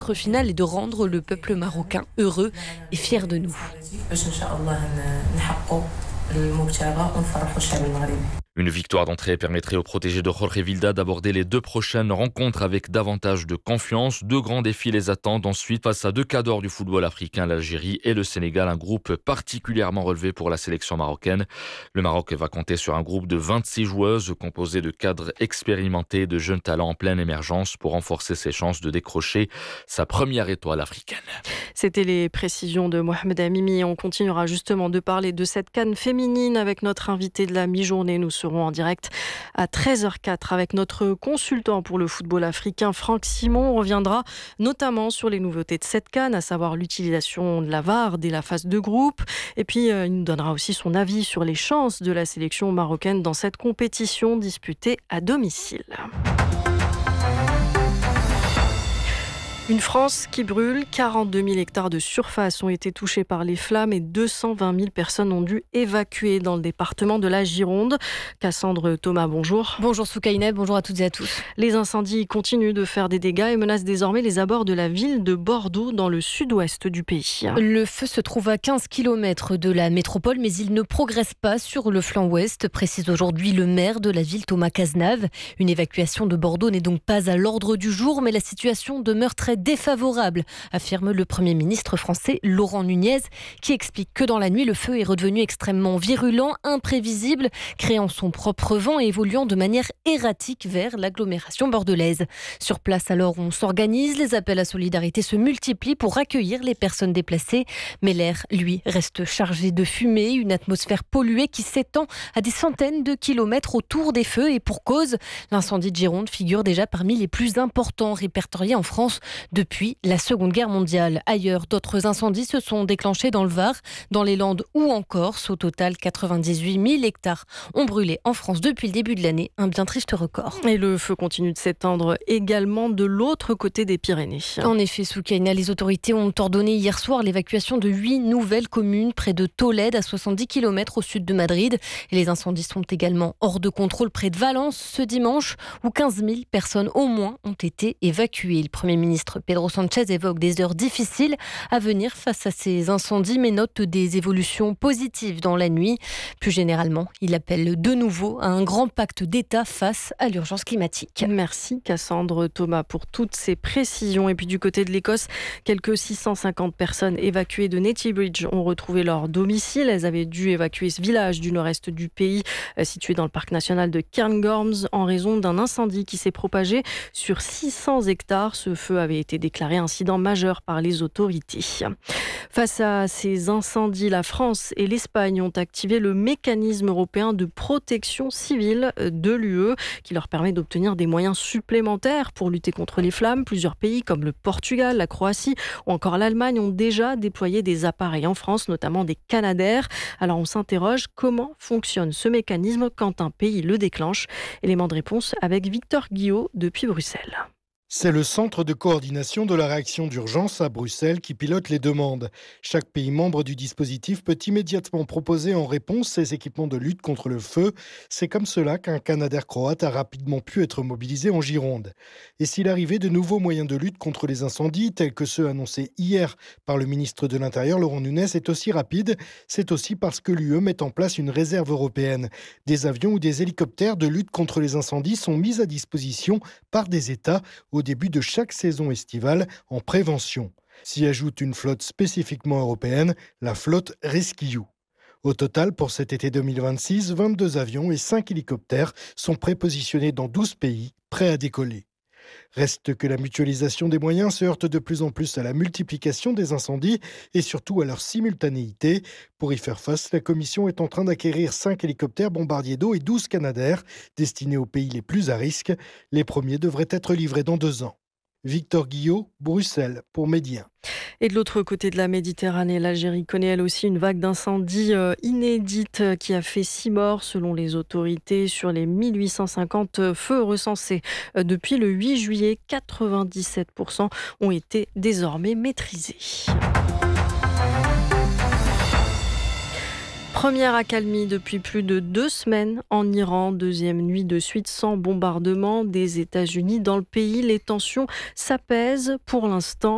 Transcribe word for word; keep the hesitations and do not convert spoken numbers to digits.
Final est de rendre le peuple marocain heureux et fier de nous. Une victoire d'entrée permettrait aux protégés de Jorge Vilda d'aborder les deux prochaines rencontres avec davantage de confiance. Deux grands défis les attendent ensuite face à deux cadors du football africain, l'Algérie et le Sénégal, un groupe particulièrement relevé pour la sélection marocaine. Le Maroc va compter sur un groupe de vingt-six joueuses composé de cadres expérimentés, de jeunes talents en pleine émergence pour renforcer ses chances de décrocher sa première étoile africaine. C'était les précisions de Mohamed Amimi. On continuera justement de parler de cette CAN féminine avec notre invité de la mi-journée. Nous serons en direct à treize heures quatre avec notre consultant pour le football africain, Franck Simon. On reviendra notamment sur les nouveautés de cette CAN, à savoir l'utilisation de la V A R dès la phase de groupe. Et puis, euh, il nous donnera aussi son avis sur les chances de la sélection marocaine dans cette compétition disputée à domicile. Une France qui brûle, quarante-deux mille hectares de surface ont été touchés par les flammes et deux cent vingt mille personnes ont dû évacuer dans le département de la Gironde. Cassandre Thomas, bonjour. Bonjour Soukaina, bonjour à toutes et à tous. Les incendies continuent de faire des dégâts et menacent désormais les abords de la ville de Bordeaux dans le sud-ouest du pays. Le feu se trouve à quinze kilomètres de la métropole, mais il ne progresse pas sur le flanc ouest, précise aujourd'hui le maire de la ville Thomas Cazenave. Une évacuation de Bordeaux n'est donc pas à l'ordre du jour, mais la situation demeure très défavorable, affirme le Premier ministre français Laurent Nunez, qui explique que dans la nuit, le feu est redevenu extrêmement virulent, imprévisible, créant son propre vent et évoluant de manière erratique vers l'agglomération bordelaise. Sur place, alors, on s'organise, les appels à solidarité se multiplient pour accueillir les personnes déplacées, mais l'air, lui, reste chargé de fumée, une atmosphère polluée qui s'étend à des centaines de kilomètres autour des feux, et pour cause, l'incendie de Gironde figure déjà parmi les plus importants répertoriés en France depuis la Seconde Guerre mondiale. Ailleurs, d'autres incendies se sont déclenchés dans le Var, dans les Landes ou en Corse. Au total, quatre-vingt-dix-huit mille hectares ont brûlé en France depuis le début de l'année. Un bien triste record. Et le feu continue de s'étendre également de l'autre côté des Pyrénées. En effet, Soukaina, les autorités ont ordonné hier soir l'évacuation de huit nouvelles communes près de Tolède, à soixante-dix kilomètres au sud de Madrid. Et les incendies sont également hors de contrôle près de Valence ce dimanche, où quinze mille personnes au moins ont été évacuées. Le Premier ministre Pedro Sanchez évoque des heures difficiles à venir face à ces incendies, mais note des évolutions positives dans la nuit. Plus généralement, il appelle de nouveau à un grand pacte d'État face à l'urgence climatique. Merci Cassandre Thomas pour toutes ces précisions. Et puis du côté de l'Écosse, quelques six cent cinquante personnes évacuées de Netty Bridge ont retrouvé leur domicile. Elles avaient dû évacuer ce village du nord-est du pays, situé dans le parc national de Cairngorms, en raison d'un incendie qui s'est propagé sur six cents hectares. Ce feu avait été déclaré incident majeur par les autorités. Face à ces incendies, la France et l'Espagne ont activé le mécanisme européen de protection civile de l'U E qui leur permet d'obtenir des moyens supplémentaires pour lutter contre les flammes. Plusieurs pays comme le Portugal, la Croatie ou encore l'Allemagne ont déjà déployé des appareils en France, notamment des Canadair. Alors on s'interroge, comment fonctionne ce mécanisme quand un pays le déclenche? Élément de réponse avec Victor Guillot depuis Bruxelles. C'est le centre de coordination de la réaction d'urgence à Bruxelles qui pilote les demandes. Chaque pays membre du dispositif peut immédiatement proposer en réponse ses équipements de lutte contre le feu. C'est comme cela qu'un Canadair croate a rapidement pu être mobilisé en Gironde. Et si l'arrivée de nouveaux moyens de lutte contre les incendies, tels que ceux annoncés hier par le ministre de l'Intérieur, Laurent Nunez, est aussi rapide, c'est aussi parce que l'U E met en place une réserve européenne. Des avions ou des hélicoptères de lutte contre les incendies sont mis à disposition par des États au début de chaque saison estivale en prévention. S'y ajoute une flotte spécifiquement européenne, la flotte Rescue. Au total, pour cet été deux mille vingt-six, vingt-deux avions et cinq hélicoptères sont prépositionnés dans douze pays, prêts à décoller. Reste que la mutualisation des moyens se heurte de plus en plus à la multiplication des incendies et surtout à leur simultanéité. Pour y faire face, la Commission est en train d'acquérir cinq hélicoptères bombardiers d'eau et douze Canadair destinés aux pays les plus à risque. Les premiers devraient être livrés dans deux ans. Victor Guillot, Bruxelles, pour Média. Et de l'autre côté de la Méditerranée, l'Algérie connaît elle aussi une vague d'incendies euh, inédite qui a fait six morts selon les autorités sur les mille huit cent cinquante feux recensés. Euh, depuis le huit juillet, quatre-vingt-dix-sept pour cent ont été désormais maîtrisés. Première accalmie depuis plus de deux semaines en Iran. Deuxième nuit de suite sans bombardement des États-Unis dans le pays. Les tensions s'apaisent pour l'instant.